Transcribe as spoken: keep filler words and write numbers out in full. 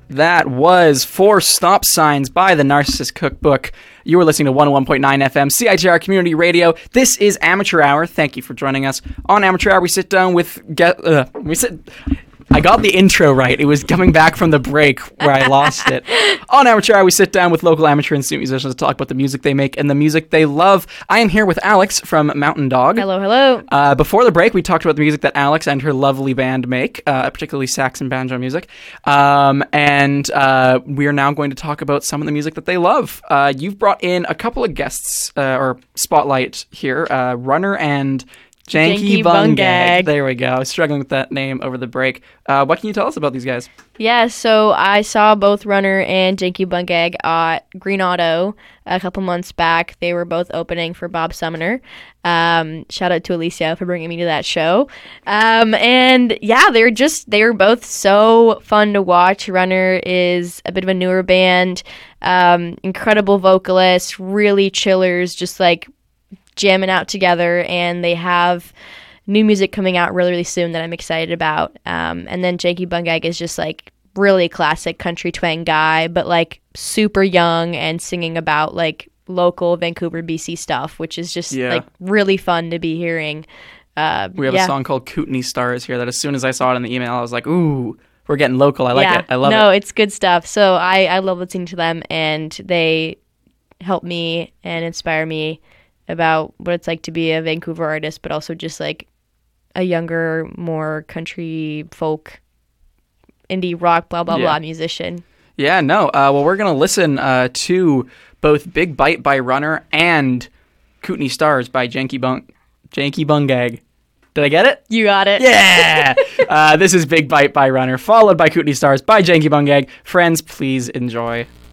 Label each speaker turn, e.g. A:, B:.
A: That was Four Stop Signs by the Narcissist Cookbook. You were listening to one oh one point nine F M, C I T R Community Radio. This is Amateur Hour. Thank you for joining us. On Amateur Hour, we sit down with... Get, uh, we sit... I got the intro right. It was coming back from the break where I lost it. On Amateur Hour, we sit down with local amateur and student musicians to talk about the music they make and the music they love. I am here with Alex from Mountain Dog.
B: Hello, hello.
A: Uh, before the break, we talked about the music that Alex and her lovely band make, uh, particularly sax and banjo music. Um, and uh, we are now going to talk about some of the music that they love. Uh, you've brought in a couple of guests, uh, or spotlight here, uh, Runner and... Janky, Janky Bungag. Bungag. There we go. I was struggling with that name over the break. Uh, what can you tell us about these guys?
B: Yeah, so I saw both Runner and Janky Bungag at Green Auto a couple months back. They were both opening for Bob Sumner. Um, shout out to Alicia for bringing me to that show. Um, and yeah, they're just, they were both so fun to watch. Runner is a bit of a newer band, um, incredible vocalists, really chillers, just like jamming out together, and they have new music coming out really, really soon that I'm excited about. Um, and then Janky Bungag is just like really classic country twang guy, but like super young and singing about like local Vancouver, B C stuff, which is just yeah. like really fun to be hearing. Uh,
A: we have
B: yeah.
A: a song called Kootenai Stars here that as soon as I saw it in the email, I was like, ooh, we're getting local. I like
B: yeah.
A: it. I love
B: no,
A: it.
B: No, it's good stuff. So I, I love listening to them, and they help me and inspire me about what it's like to be a Vancouver artist, but also just like a younger, more country folk, indie rock, blah, blah, yeah. blah musician.
A: Yeah, no. Uh, well, we're going to listen uh, to both Big Bite by Runner and Kootenai Stars by Janky, Bung- Janky Bungag. Did I get it?
B: You got it.
A: Yeah! uh, this is Big Bite by Runner, followed by Kootenai Stars by Janky Bungag. Friends, please enjoy.